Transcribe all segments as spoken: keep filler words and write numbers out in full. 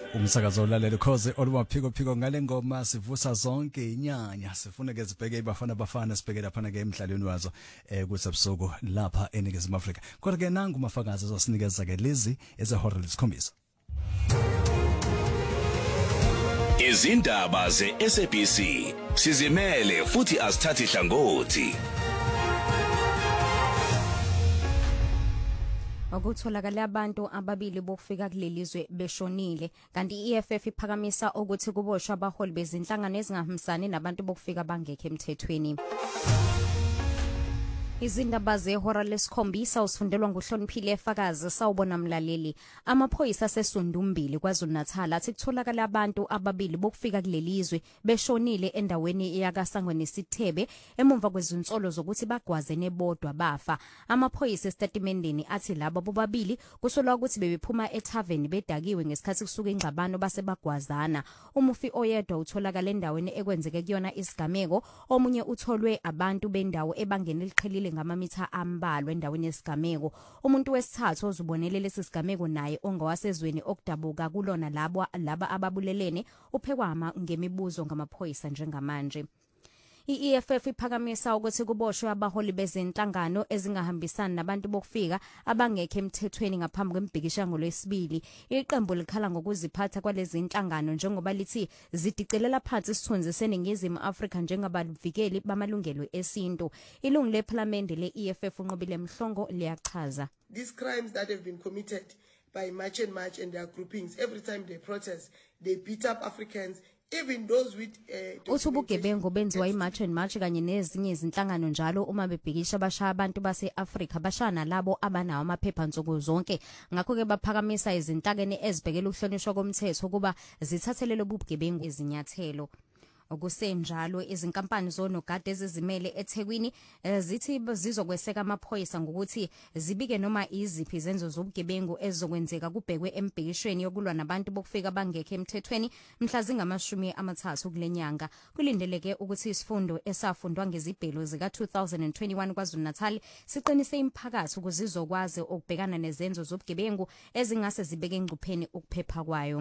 Umsakazo lalela ukhoze olumaphiko phiko ngale ngoma sivusa zonke inyanya sifuna ke sibheke ibafana bafana sibheke lapha ke emhlalweni wazo eh kusebusuku lapha eNingizimu Afrika kodwa ke nangu mafakazi azosinikeza ke lezi ezehora lesikhombisa Izindaba ze-S A B C sizimele futhi asithathi hlangothi Okutholakala abantu ababili bokufika kulelizwe beshonile kanti i-E F F iphakamisa ukuthi kuboshwa abaholi bezinhlangano ezingahambisani nabantu bokufika bangekho emthethweni. Izindaba zehora lesikhombisa usifundelwa nguhloniphile efakazi sawubona mlaleli amaphoyisa sesundumbili kwaZulu Natal athi kutholakala abantu ababili bokufika kulelizwe beshonile endaweni yakasangweni Sithebe emumva kwezinsolo zokuthi bagwazene bodwa bafa amaphoyisa estatementeni athi labo bobabili kusolwa ukuthi bebephuma ethaveni bedakiwe ngesikhathi kusuka ingxabano base bagwazana umufi oyedwa utholakala endaweni ekwenzeke kuyona isigameko omunye utholwe abantu bendawo ebangene liqhelile ngamamitha ambalwa endaweni yesigameko umuntu wesithathu ozubonelele lesisigameko naye ongawasezweni okudabuka kulona labo laba ababulelene uphekwa ngemibuzo ngamaphoyisa njengamanje I-E F F iphakamisa ukuthi kuboshwe abaholi bezinhlangano ezingahambisani nabantu bokufika abangekho emthethweni ngaphambi kwembhikishango lwesibili iqembu likhala ngokuziphatha kwalezi inhlangano njengoba lithi zidicelela phansi isithunzi seNingizimu Afrika njengabavikeli bamalungelo esintu ilungu leParliament le-E F F unqobile Mhlongo liyachaza These crimes that have been committed by March and March and their groupings every time they protest they beat up Africans Even those with uh, Uthubugebengu benziwa iMarch and March kanye nezinye izinhlangano njalo uma bebhikisha bashaya abantu baseAfrika bashana labo abanawo amaphepha nsuku zonke ngakho ke baphakamisa izinhlakene ezibhekela ukuhlonishwa komthetho kuba zithathelele ubugebengu izinyathelo Okusenjalo izinkampani zonogada ezizimele eThekwini zithi zizokweseka amaphoyisa ngokuthi zibike noma iziphi izenzo zobugebengu ezizokwenzeka kubhekwe embhekishweni yokulwa nabantu bokufika bangekho emthethweni mhla zingamashumi amathathu kulenyanga kulindeleke ukuthi isifundo esafundwa ngezibhelo zika two thousand twenty-one kwaZulu Natal siqinise imphakathi ukuzizokwazi ukubhekana nezenzo zobugebengu ezingase zibeke engcupheni ukuphepha kwayo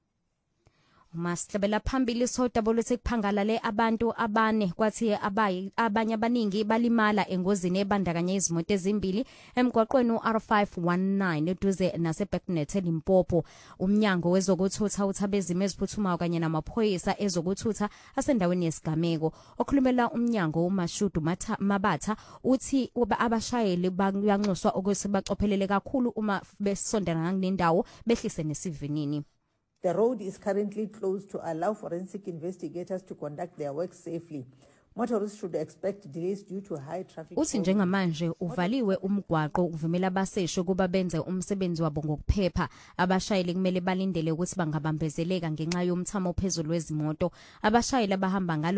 Masihlabela phambili soda boluthi kuphangalale abantu abane kwathi abayi abanye abaningi balimala engozini ebandakanya izimoto ezimbili emgwaqweni uR five nineteen eduze naseBacknet eLimpopo umnyango wezokuthutha uthabezimo eziphuthumayo kanye namaphoyisa ezokuthutha asendaweni yesigameko okhulumela umnyango uMashudu Mabatha uthi abashayeli bayanxuswa ukuthi bacophelele kakhulu uma besondela ngendawo behlise nesivinini The road is currently closed to allow forensic investigators to conduct their work safely. Motorists should expect delays due to high traffic. Uthi njengamanje uvaliwe umgwaqo ukuvumela abaseshe kuba benze umsebenzi wabo ngokuphepha. Abashayeli kumele balindele ukuthi bangabambezeleka ngenxa yomthamo ophezulu wezimoto. Abashayeli abahamba ngalo